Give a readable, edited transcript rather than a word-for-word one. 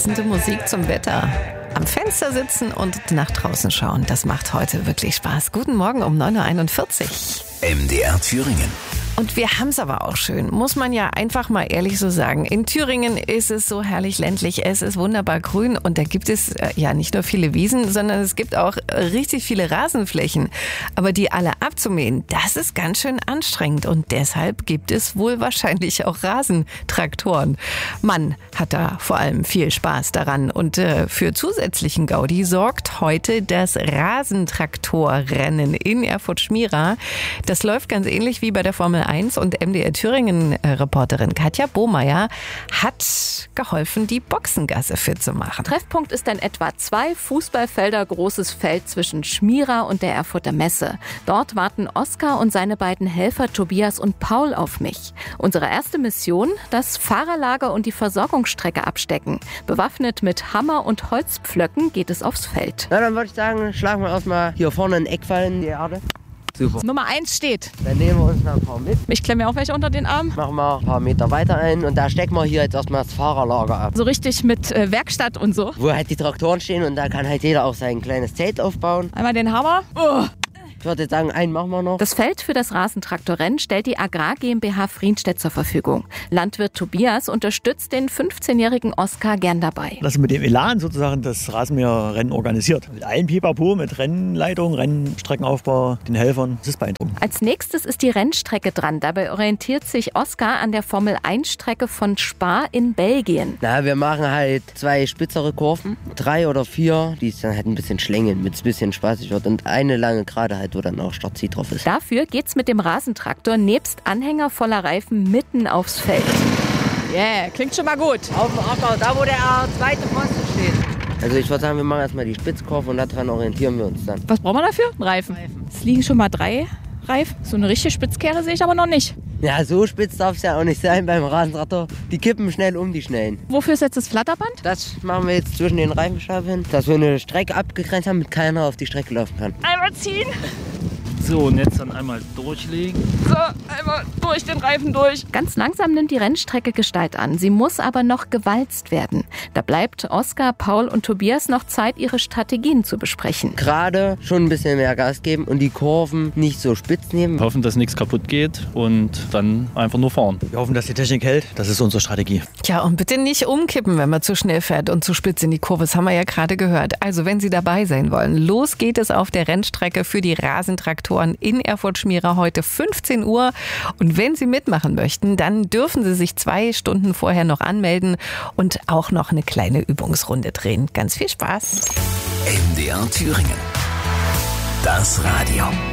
Passende Musik zum Wetter. Am Fenster sitzen und nach draußen schauen, das macht heute wirklich Spaß. Guten Morgen um 9.41 Uhr. MDR Thüringen. Und wir haben es aber auch schön, muss man ja einfach mal ehrlich so sagen. In Thüringen ist es so herrlich ländlich, es ist wunderbar grün und da gibt es ja nicht nur viele Wiesen, sondern es gibt auch richtig viele Rasenflächen. Aber die alle abzumähen, das ist ganz schön anstrengend und deshalb gibt es wohl wahrscheinlich auch Rasentraktoren. Man hat da vor allem viel Spaß daran und für zusätzlichen Gaudi sorgt heute das Rasentraktorrennen in Erfurt-Schmira. Das läuft ganz ähnlich wie bei der Formel 1 und MDR Thüringen-Reporterin Katja Bohmeier hat geholfen, die Boxengasse fit zu machen. Treffpunkt ist ein etwa 2 Fußballfelder großes Feld zwischen Schmira und der Erfurter Messe. Dort warten Oskar und seine beiden Helfer Tobias und Paul auf mich. Unsere erste Mission, das Fahrerlager und die Versorgungsstrecke abstecken. Bewaffnet mit Hammer und Holzpflöcken geht es aufs Feld. Na, dann würde ich sagen, schlagen wir erstmal hier vorne einen Eckpfeil in die Erde. Super. Nummer 1 steht. Dann nehmen wir uns noch ein paar mit. Ich klemme mir auch welche unter den Arm. Machen wir ein paar Meter weiter ein und da stecken wir hier jetzt erstmal das Fahrerlager ab. So richtig mit Werkstatt und so. Wo halt die Traktoren stehen und da kann halt jeder auch sein kleines Zelt aufbauen. Einmal den Hammer. Oh. Ich würde jetzt sagen, einen machen wir noch. Das Feld für das Rasentraktorrennen stellt die Agrar GmbH Frienstedt zur Verfügung. Landwirt Tobias unterstützt den 15-jährigen Oskar gern dabei. Dass er mit dem Elan sozusagen das Rasenmäherrennen organisiert. Mit allem Pipapo, mit Rennleitung, Rennstreckenaufbau, den Helfern. Das ist beeindruckend. Als nächstes ist die Rennstrecke dran. Dabei orientiert sich Oskar an der Formel-1-Strecke von Spa in Belgien. Na, wir machen halt 2 spitzere Kurven, 3 oder 4, die es dann halt ein bisschen schlängeln, damit es ein bisschen spaßig wird. Und eine lange gerade halt, wo dann auch Startziel drauf ist. Dafür geht's mit dem Rasentraktor nebst Anhänger voller Reifen mitten aufs Feld. Yeah, klingt schon mal gut. Auf dem Acker, da wo der zweite Posten steht. Also ich würde sagen, wir machen erstmal die Spitzkurve und daran orientieren wir uns dann. Was brauchen wir dafür? Ein Reifen. Es liegen schon mal 3 Reifen. So eine richtige Spitzkehre sehe ich aber noch nicht. Ja, so spitz darf es ja auch nicht sein beim Rasentraktor. Die kippen schnell um, die Schnellen. Wofür ist jetzt das Flatterband? Das machen wir jetzt zwischen den Reifenstapeln, dass wir eine Strecke abgegrenzt haben, damit keiner auf die Strecke laufen kann. Einmal ziehen. So, und jetzt dann einmal durchlegen. So, einmal durch den Reifen durch. Ganz langsam nimmt die Rennstrecke Gestalt an. Sie muss aber noch gewalzt werden. Da bleibt Oskar, Paul und Tobias noch Zeit, ihre Strategien zu besprechen. Gerade schon ein bisschen mehr Gas geben und die Kurven nicht so spitz nehmen. Hoffen, dass nichts kaputt geht und dann einfach nur fahren. Wir hoffen, dass die Technik hält. Das ist unsere Strategie. Tja, und bitte nicht umkippen, wenn man zu schnell fährt und zu spitz in die Kurve. Das haben wir ja gerade gehört. Also, wenn Sie dabei sein wollen, los geht es auf der Rennstrecke für die Rasentraktoren in Erfurt-Schmira heute 15 Uhr. Und wenn Sie mitmachen möchten, dann dürfen Sie sich 2 Stunden vorher noch anmelden und auch noch eine kleine Übungsrunde drehen. Ganz viel Spaß. MDR Thüringen. Das Radio.